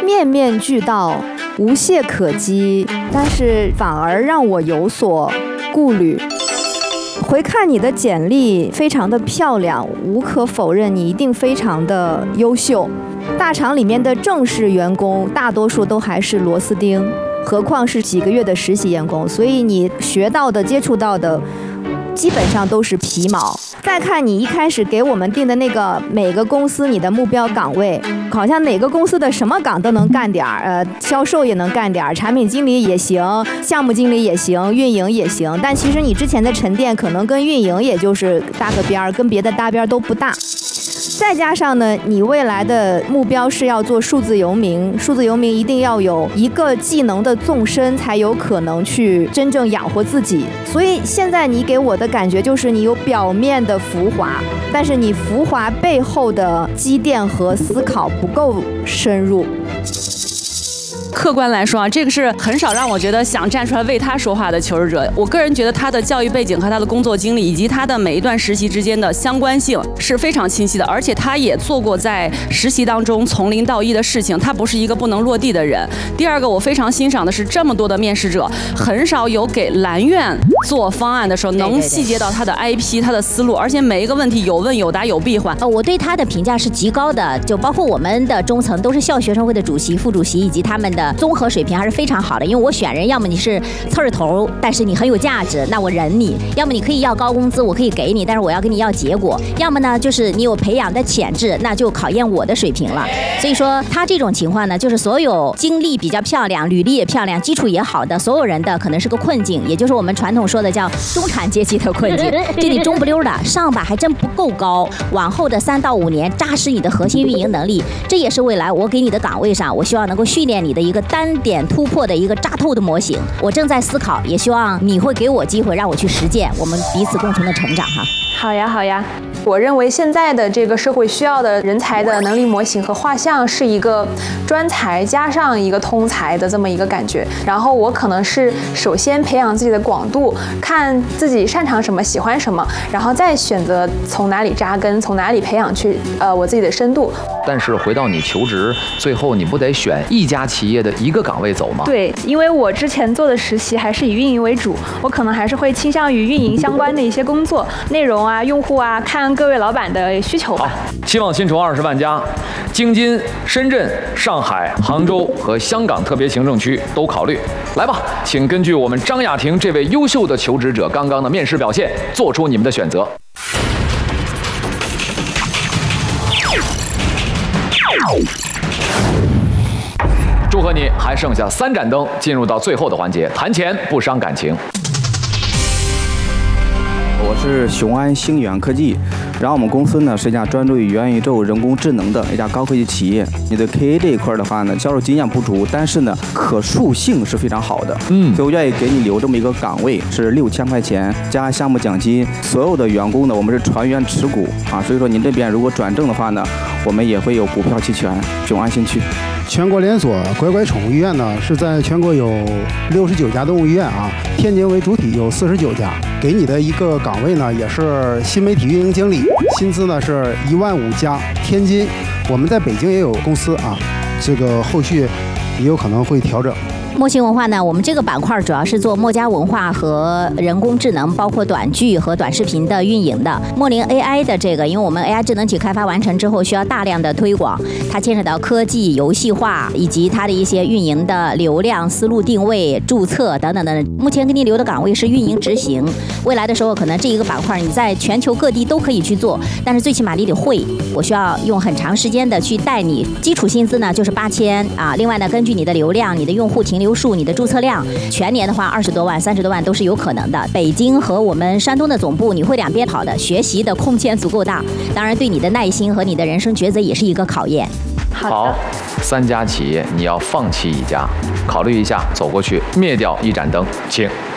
面面俱到，无懈可击，但是反而让我有所顾虑。回看你的简历，非常的漂亮，无可否认，你一定非常的优秀。大厂里面的正式员工，大多数都还是螺丝钉，何况是几个月的实习员工，所以你学到的、接触到的，基本上都是皮毛。再看你一开始给我们定的那个每个公司你的目标岗位，好像哪个公司的什么岗都能干点儿，销售也能干点儿，产品经理也行，项目经理也行，运营也行。但其实你之前的沉淀可能跟运营也就是搭个边儿，跟别的搭边儿都不大。再加上呢，你未来的目标是要做数字游民，数字游民一定要有一个技能的纵深，才有可能去真正养活自己。所以现在你给我的感觉就是你有表面的浮华，但是你浮华背后的积淀和思考不够深入。 客观来说啊，这个是很少让我觉得想站出来为他说话的求职者。我个人觉得他的教育背景和他的工作经历，以及他的每一段实习之间的相关性是非常清晰的，而且他也做过在实习当中从零到一的事情，他不是一个不能落地的人。第二个，我非常欣赏的是这么多的面试者，很少有给蓝院做方案的时候能细节到他的 IP、他的思路，而且每一个问题有问有答有闭环。 我对他的评价是极高的，就包括我们的中层都是校学生会的主席、副主席，以及他们的综合水平还是非常好的。因为我选人，要么你是刺儿头，但是你很有价值，那我忍你；要么你可以要高工资，我可以给你，但是我要跟你要结果；要么呢，就是你有培养的潜质，那就考验我的水平了。所以说，他这种情况呢，就是所有经历比较漂亮、履历也漂亮、基础也好的所有人的可能是个困境，也就是我们传统说的叫中产阶级的困境。这你中不溜的上吧，还真不够高，往后的3到5年扎实你的核心运营能力，这也是未来我给你的岗位上，我希望能够训练你的一个单点突破的一个扎透的模型。我正在思考，也希望你会给我机会让我去实践，我们彼此共同的成长哈。 好呀，好呀。我认为现在的这个社会需要的人才的能力模型和画像是一个专才加上一个通才的这么一个感觉。然后我可能是首先培养自己的广度，看自己擅长什么、喜欢什么，然后再选择从哪里扎根，从哪里培养去我自己的深度。 但是回到你求职，最后你不得选一家企业的一个岗位走吗？ 对，因为我之前做的实习还是以运营为主，我可能还是会倾向于运营相关的一些工作内容啊、用户啊，看各位老板的需求吧。 好，期望薪酬20万加，京津、深圳、上海、杭州和香港特别行政区都考虑。来吧，请根据我们张雅婷这位优秀的求职者刚刚的面试表现，做出你们的选择。祝贺你，还剩下3盏灯，进入到最后的环节，谈钱不伤感情。 我是雄安星远科技，然后我们公司呢是一家专注于元宇宙、人工智能的一家高科技企业。你的 KA 这一块的话呢，销售经验不足，但是呢可塑性是非常好的。所以我愿意给你留这么一个岗位，是6000块钱加项目奖金。所有的员工呢，我们是全员持股啊，所以说您这边如果转正的话呢，我们也会有股票期权。雄安新区。 全国连锁乖乖宠物医院呢，是在全国有69家动物医院啊，天津为主体有49家。给你的一个岗位呢，也是新媒体运营经理，薪资呢是15000加。天津，我们在北京也有公司啊，这个后续也有可能会调整。 墨星文化呢，我们这个板块主要是做墨家文化和人工智能，包括短剧和短视频的运营的。墨灵 AI 的这个，因为我们 AI 智能体开发完成之后，需要大量的推广，它牵扯到科技、游戏化以及它的一些运营的流量、思路定位、注册等等等。目前给你留的岗位是运营执行，未来的时候可能这一个板块你在全球各地都可以去做，但是最起码你得会，我需要用很长时间的去带你。基础薪资呢就是8000啊，另外呢根据你的流量、你的用户停留数、你的注册量，全年的话20多万、30多万都是有可能的。北京和我们山东的总部，你会两边跑的，学习的空间足够大，当然对你的耐心和你的人生抉择也是一个考验。 好，3家企业你要放弃1家，考虑一下，走过去灭掉1盏灯，请。